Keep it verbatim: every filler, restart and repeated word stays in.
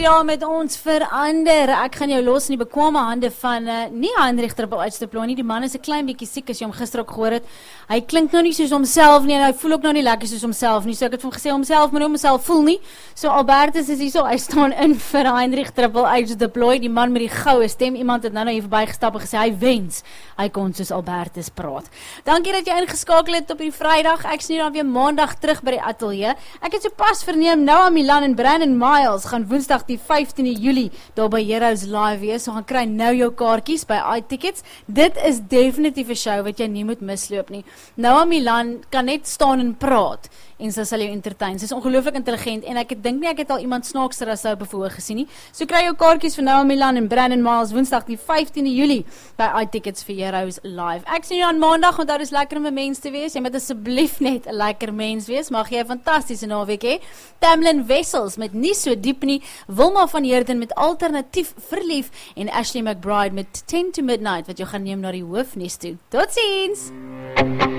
jaar met ons verander. Ek gaan jou los in die bekwame hande van uh, nie Heinrich Triple H te plooi nie. Die man is 'n klein bietjie siek as jy hom gister ook gehoor het. Hy klink nou nie soos homself nie en hy voel ook nou nie lekker soos homself nie. So ek het vir hom gesê homself moet nie homself voel nie. So Albertus is hier so, hy staan in vir Heinrich Triple H te plooi. Die man met die goue stem. Iemand het nou nou hier verbygestap en gesê hy wens hy kon soos Albertus praat. Dankie dat jy ingeskakel het op die Vrydag. Ek sien dan weer maandag terug by die ateljee. Ek het sopas verneem Noah Milan en Brandon Miles gaan woensdag die vyftiende Julie daar by Heroes Live wees. So gaan kry nou jou kaartjies by iTickets. Dit is definitief 'n show wat jy nie moet misloop nie. Noah Milan kan net staan en praat en sy sal jou entertain. Sy is ongelooflik intelligent en ek dink nie ek het al iemand snaakser as sy op 'n verhoog gesien nie. So kry jou kaartjies vir Noah Milan en Brandon Miles woensdag die vyftiende Julie by iTickets vir Heroes Live. Ek sien jou aan maandag, want daar is lekker om 'n mens te wees. Jy moet asseblief net 'n lekker mens wees. Mag jy 'n fantastiese naweek hê. Tamlin Wessels met Nie So Diep Nie, Wilma van Heerden met Alternatief Verlief en Ashley McBride met ten to Midnight wat jou gaan neem na die hoofnes toe. Totsiens!